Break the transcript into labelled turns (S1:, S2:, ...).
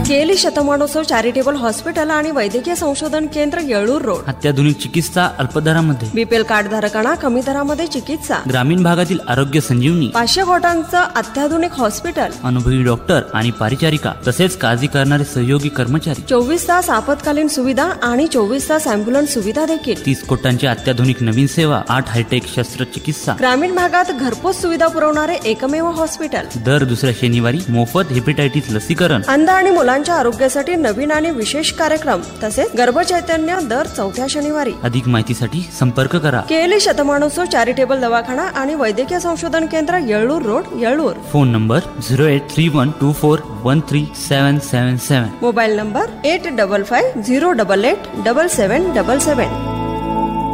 S1: केली शतमानोत्सव charitable hospital आणि वैद्यकीय संशोधन केंद्र येळूर रोड.
S2: अत्याधुनिक चिकित्सा अल्पदरामध्ये.
S1: बीपीएल कार्ड धारकांना कमी दरामध्ये चिकित्सा.
S2: ग्रामीण भागातील आरोग्य संजीवनी.
S1: 500 खोट्यांचं अत्याधुनिक हॉस्पिटल.
S2: अनुभवी डॉक्टर आणि परिचारिका तसेच काळजी करणारे सहयोगी कर्मचारी.
S1: 24 तास आपत्कालीन सुविधा आणि 24 तास अँब्युलन्स सुविधा देखील.
S2: 30 कोटांची अत्याधुनिक नवीन सेवा. 8 हायटेक शस्त्रचिकित्सा.
S1: ग्रामीण भागात घरपोच सुविधा पुरवणारे एकमेव हॉस्पिटल.
S2: दर दुसऱ्या शनिवारी मोफत हेपेटायटिस लसीकरण.
S1: अंध आणि मुलांच्या आरोग्यासाठी नवीन आणि विशेष कार्यक्रम तसेच गर्भचैतन्य दर 4थ्या शनिवारी.
S2: अधिक माहितीसाठी संपर्क करा.
S1: केली शतमानोत्सव चॅरिटेबल दवाखाना आणि वैद्यकीय संशोधन केंद्र येळूर road येळूर.
S2: Phone number 083124137777.
S1: Mobile number 8550887777.